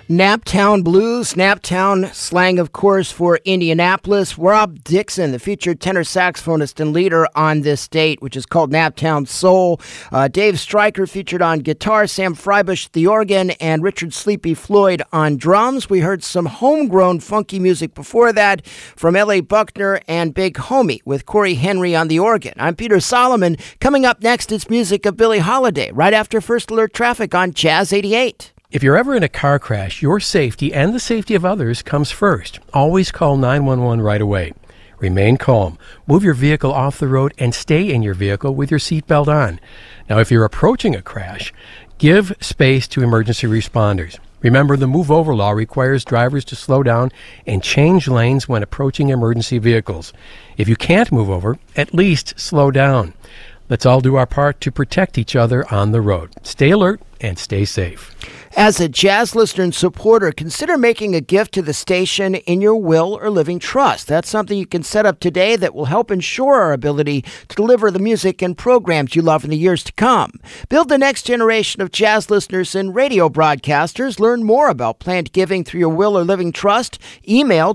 Naptown Blues, Naptown slang, of course, for Indianapolis. Rob Dixon, the featured tenor saxophonist and leader on this date, which is called Naptown Soul. Dave Stryker featured on guitar, Sam Freibush the organ, and Richard Sleepy Floyd on drums. We heard some homegrown funky music before that from L.A. Buckner and Big Homie with Corey Henry on the organ. I'm Peter Solomon. Coming up next, it's music of Billie Holiday, right after First Alert Traffic on Jazz 88. If you're ever in a car crash, your safety and the safety of others comes first. Always call 911 right away. Remain calm. Move your vehicle off the road and stay in your vehicle with your seatbelt on. Now, if you're approaching a crash, give space to emergency responders. Remember, the Move Over law requires drivers to slow down and change lanes when approaching emergency vehicles. If you can't move over, at least slow down. Let's all do our part to protect each other on the road. Stay alert and stay safe. As a jazz listener and supporter, consider making a gift to the station in your will or living trust. That's something you can set up today that will help ensure our ability to deliver the music and programs you love in the years to come. Build the next generation of jazz listeners and radio broadcasters. Learn more about planned giving through your will or living trust. Email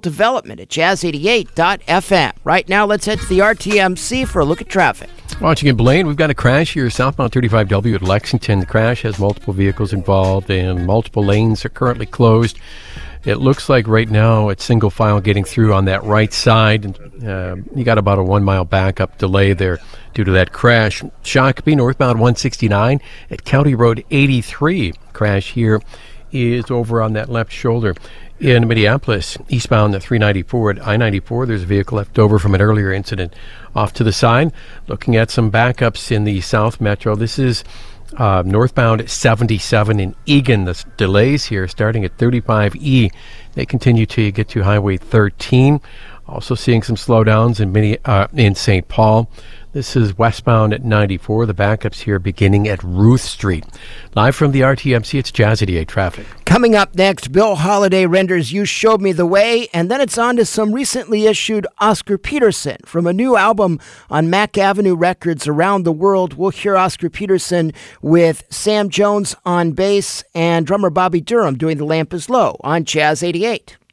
development@jazz88.fm. Right now, let's head to the RTMC for a look at traffic. Watching in Blaine, we've got a crash here southbound 35W at Lexington. The crash has multiple vehicles involved and multiple lanes are currently closed. It looks like right now it's single file getting through on that right side. You got about a 1 mile backup delay there due to that crash. Shakopee northbound 169 at County Road 83. Crash here is over on that left shoulder. In Minneapolis, eastbound at 394 at I-94, there's a vehicle left over from an earlier incident off to the side. Looking at some backups in the South Metro. This is northbound 77 in Eagan. The delays here starting at 35E. They continue to get to Highway 13. Also seeing some slowdowns in St. Paul. This is westbound at 94. The backups here beginning at Ruth Street. Live from the RTMC, it's Jazz 88 traffic. Coming up next, Bill Holiday renders You Showed Me the Way, and then it's on to some recently issued Oscar Peterson. From a new album on Mack Avenue Records Around the World, we'll hear Oscar Peterson with Sam Jones on bass and drummer Bobby Durham doing The Lamp is Low on Jazz 88.